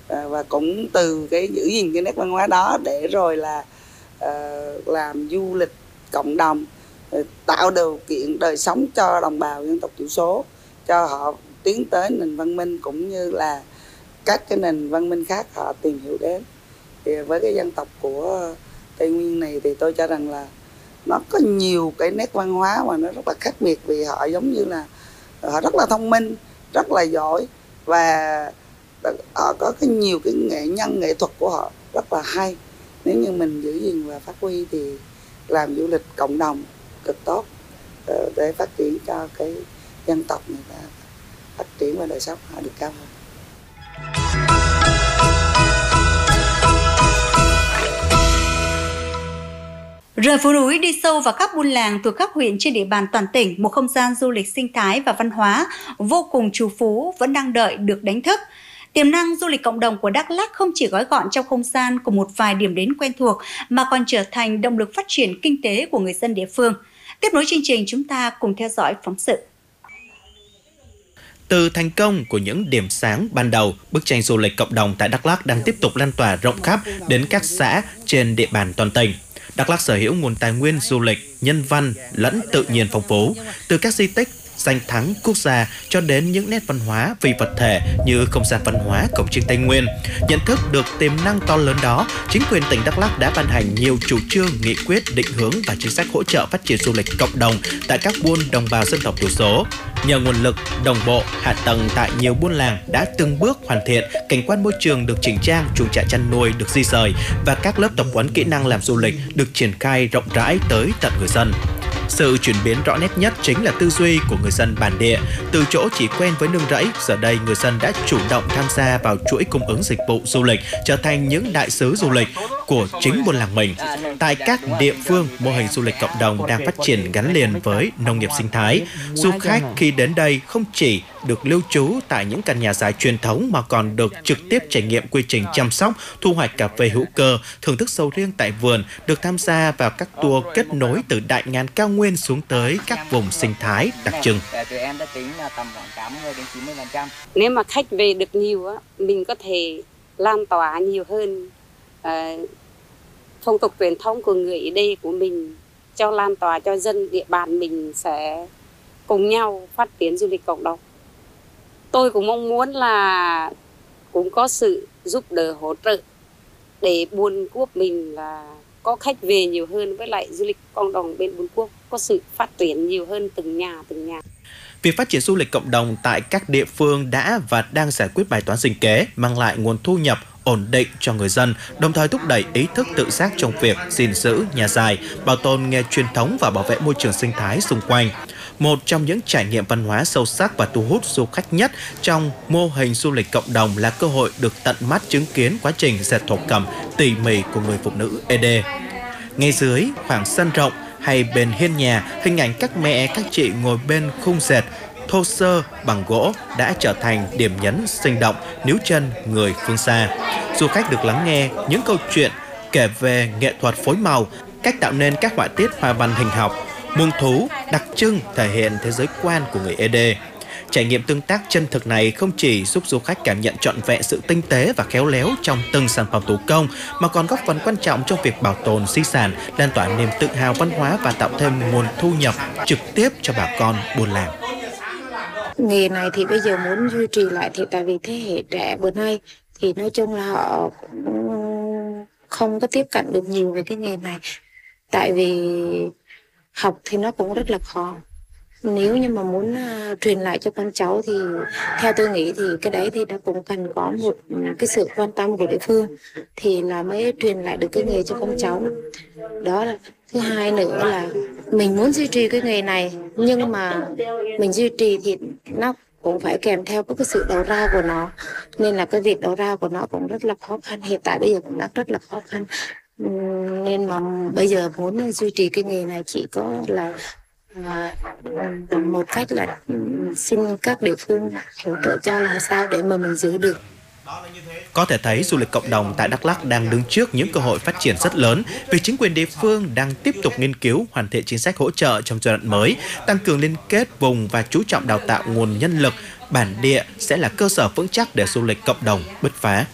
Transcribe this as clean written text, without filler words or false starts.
và cũng từ cái giữ gìn cái nét văn hóa đó để rồi là làm du lịch cộng đồng, tạo điều kiện đời sống cho đồng bào dân tộc thiểu số, cho họ tiến tới nền văn minh cũng như là các cái nền văn minh khác họ tìm hiểu đến. Thì với cái dân tộc của Tây Nguyên này thì tôi cho rằng là nó có nhiều cái nét văn hóa mà nó rất là khác biệt, vì họ giống như là họ rất là thông minh, rất là giỏi, và họ có nhiều cái nghệ thuật của họ rất là hay. Nếu như mình giữ gìn và phát huy thì làm du lịch cộng đồng cực tốt để phát triển cho cái dân tộc người ta phát triển và đời sống họ được cao hơn. Rời phố núi đi sâu vào các buôn làng thuộc các huyện trên địa bàn toàn tỉnh, một không gian du lịch sinh thái và văn hóa vô cùng trù phú vẫn đang đợi được đánh thức. Tiềm năng du lịch cộng đồng của Đắk Lắk không chỉ gói gọn trong không gian của một vài điểm đến quen thuộc mà còn trở thành động lực phát triển kinh tế của người dân địa phương. Tiếp nối chương trình, chúng ta cùng theo dõi phóng sự. Từ thành công của những điểm sáng ban đầu, bức tranh du lịch cộng đồng tại Đắk Lắk đang tiếp tục lan tỏa rộng khắp đến các xã trên địa bàn toàn tỉnh. Đắk Lắk sở hữu nguồn tài nguyên du lịch, nhân văn lẫn tự nhiên phong phú, từ các di tích, danh thắng quốc gia cho đến những nét văn hóa phi vật thể như không gian văn hóa cổng chiêng Tây Nguyên. Nhận thức được tiềm năng to lớn đó, chính quyền tỉnh Đắk Lắk đã ban hành nhiều chủ trương, nghị quyết, định hướng và chính sách hỗ trợ phát triển du lịch cộng đồng tại các buôn đồng bào dân tộc thiểu số. Nhờ nguồn lực đồng bộ, hạ tầng tại nhiều buôn làng đã từng bước hoàn thiện, cảnh quan môi trường được chỉnh trang, chuồng trại chăn nuôi được di rời và các lớp tập huấn kỹ năng làm du lịch được triển khai rộng rãi tới tận người dân. Sự chuyển biến rõ nét nhất chính là tư duy của người dân bản địa. Từ chỗ chỉ quen với nương rẫy, giờ đây người dân đã chủ động tham gia vào chuỗi cung ứng dịch vụ du lịch, trở thành những đại sứ du lịch của chính buôn làng mình. Tại các địa phương, mô hình du lịch cộng đồng đang phát triển gắn liền với nông nghiệp sinh thái. Du khách khi đến đây không chỉ được lưu trú tại những căn nhà dài truyền thống mà còn được trực tiếp trải nghiệm quy trình chăm sóc, thu hoạch cà phê hữu cơ, thưởng thức sầu riêng tại vườn, được tham gia vào các tour kết nối từ đại ngàn cao nguyên xuống tới các vùng sinh thái đặc trưng. Nếu mà khách về được nhiều á, mình có thể lan tỏa nhiều hơn phong tục truyền thống của người ở đây của mình, cho lan tỏa cho dân địa bàn mình sẽ cùng nhau phát triển du lịch cộng đồng. Tôi cũng mong muốn là cũng có sự giúp đỡ hỗ trợ để Buôn Quốc mình là có khách về nhiều hơn, với lại du lịch cộng đồng bên Buôn Quốc có sự phát triển nhiều hơn từng nhà. Việc phát triển du lịch cộng đồng tại các địa phương đã và đang giải quyết bài toán sinh kế, mang lại nguồn thu nhập ổn định cho người dân, đồng thời thúc đẩy ý thức tự giác trong việc gìn giữ nhà dài, bảo tồn nghề truyền thống và bảo vệ môi trường sinh thái xung quanh. Một trong những trải nghiệm văn hóa sâu sắc và thu hút du khách nhất trong mô hình du lịch cộng đồng là cơ hội được tận mắt chứng kiến quá trình dệt thổ cẩm tỉ mỉ của người phụ nữ ED. Ngay dưới khoảng sân rộng hay bên hiên nhà, hình ảnh các mẹ, các chị ngồi bên khung dệt thô sơ bằng gỗ đã trở thành điểm nhấn sinh động níu chân người phương xa. Du khách được lắng nghe những câu chuyện kể về nghệ thuật phối màu, cách tạo nên các họa tiết hoa văn hình học, muông thú đặc trưng thể hiện thế giới quan của người ED. Trải nghiệm tương tác chân thực này không chỉ giúp du khách cảm nhận trọn vẹn sự tinh tế và khéo léo trong từng sản phẩm thủ công, mà còn góp phần quan trọng trong việc bảo tồn di sản, lan tỏa niềm tự hào văn hóa và tạo thêm nguồn thu nhập trực tiếp cho bà con buôn làng. Nghề này thì bây giờ muốn duy trì lại thì tại vì thế hệ trẻ bữa nay thì nói chung là họ cũng không có tiếp cận được nhiều về cái nghề này. Tại vì học thì nó cũng rất là khó. Nếu như mà muốn truyền lại cho con cháu thì theo tôi nghĩ thì cái đấy thì nó cũng cần có một cái sự quan tâm của địa phương thì là mới truyền lại được cái nghề cho con cháu. Đó là thứ hai nữa là mình muốn duy trì cái nghề này, nhưng mà mình duy trì thì nó cũng phải kèm theo cái sự đầu ra của nó, nên là cái việc đầu ra của nó cũng rất là khó khăn. Hiện tại bây giờ cũng đã rất là khó khăn, nên mà bây giờ muốn duy trì cái nghề này chỉ có là một cách là xin các địa phương hỗ trợ cho làm sao để mà mình giữ được. Có thể thấy du lịch cộng đồng tại Đắk Lắk đang đứng trước những cơ hội phát triển rất lớn vì chính quyền địa phương đang tiếp tục nghiên cứu hoàn thiện chính sách hỗ trợ trong giai đoạn mới, tăng cường liên kết vùng và chú trọng đào tạo nguồn nhân lực bản địa sẽ là cơ sở vững chắc để du lịch cộng đồng bứt phá.